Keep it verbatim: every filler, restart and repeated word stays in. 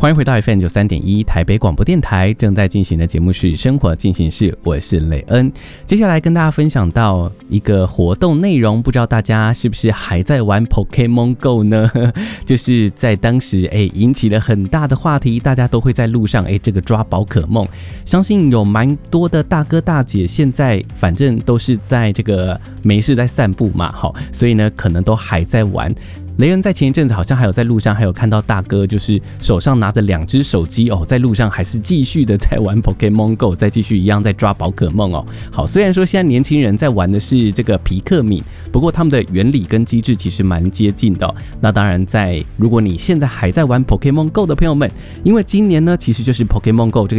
欢迎回到 F M 九三点一台北广播电台，正在进行的节目是生活进行式，我是雷恩。接下来跟大家分享到一个活动内容，不知道大家是不是还在玩 Pokemon Go 呢？就是在当时哎引起了很大的话题，大家都会在路上哎这个抓宝可梦，相信有蛮多的大哥大姐现在反正都是在这个没事在散步嘛，好，所以呢可能都还在玩。雷恩在前一阵子好像还有在路上还有看到大哥就是手上拿着两只手机哦，在路上还是继续的在玩 Pokemon Go， 再继续一样在抓宝可梦哦。好，虽然说现在年轻人在玩的是这个皮克敏，不过他们的原理跟机制其实蛮接近的哦。那当然在如果你现在还在玩 Pokemon Go 的朋友们，因为今年呢其实就是 Pokemon Go 这个